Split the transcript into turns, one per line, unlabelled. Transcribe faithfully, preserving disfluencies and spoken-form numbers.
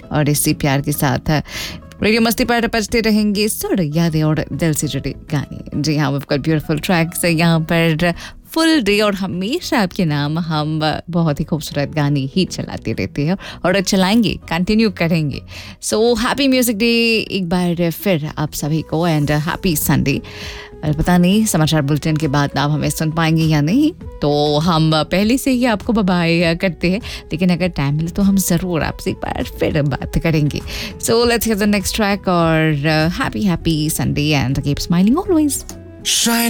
और इसी प्यार के साथ रेडियो मस्ती पर बजते रहेंगे सुर यादें और दिल से जुड़े गाने। जी हाँ, we've got beautiful tracks यहाँ पर फुल डे और हमेशा आपके नाम हम बहुत ही खूबसूरत गाने ही चलाते रहते हैं और चलाएंगे, कंटिन्यू करेंगे। सो हैप्पी म्यूजिक डे एक बार फिर आप सभी को एंड हैप्पी संडे। पता नहीं समाचार बुलेटिन के बाद आप हमें सुन पाएंगे या नहीं, तो हम पहले से ही आपको बाय करते हैं, लेकिन अगर टाइम मिले तो हम ज़रूर आपसे एक बार फिर बात करेंगे। So let's hear the next track और happy happy Sunday and keep smiling always.